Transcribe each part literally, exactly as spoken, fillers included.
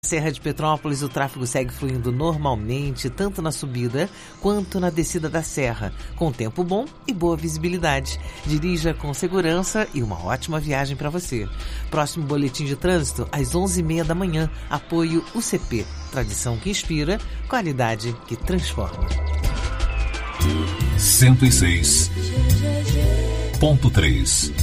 Serra de Petrópolis, o tráfego segue fluindo normalmente, tanto na subida quanto na descida da serra, com tempo bom e boa visibilidade. Dirija com segurança e uma ótima viagem para você. Próximo boletim de trânsito, às onze e meia da manhã. Apoio U C P. Tradição que inspira, qualidade que transforma. cento e seis ponto três.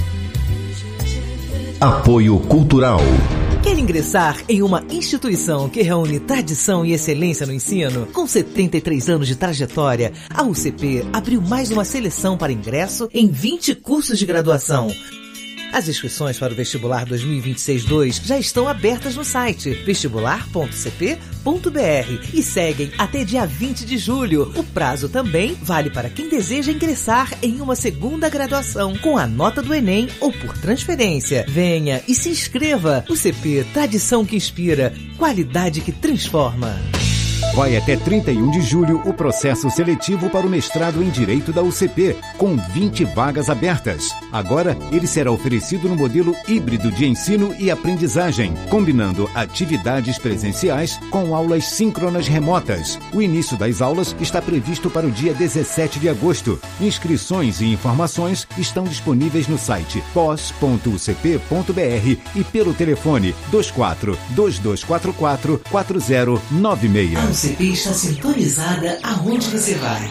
Apoio Cultural. Quer ingressar em uma instituição que reúne tradição e excelência no ensino? Com setenta e três anos de trajetória, a U C P abriu mais uma seleção para ingresso em vinte cursos de graduação. As inscrições para o vestibular dois mil e vinte e seis dois já estão abertas no site vestibular ponto c p ponto b r e seguem até dia vinte de julho. O prazo também vale para quem deseja ingressar em uma segunda graduação com a nota do Enem ou por transferência. Venha e se inscreva. U C P, tradição que inspira, qualidade que transforma. Vai até trinta e um de julho o processo seletivo para o mestrado em Direito da U C P, com vinte vagas abertas. Agora, ele será oferecido no modelo híbrido de ensino e aprendizagem, combinando atividades presenciais com aulas síncronas remotas. O início das aulas está previsto para o dia dezessete de agosto. Inscrições e informações estão disponíveis no site pos ponto u c p ponto b r e pelo telefone dois quatro dois dois quatro quatro quatro zero nove seis. A U C P está sintonizada aonde você vai.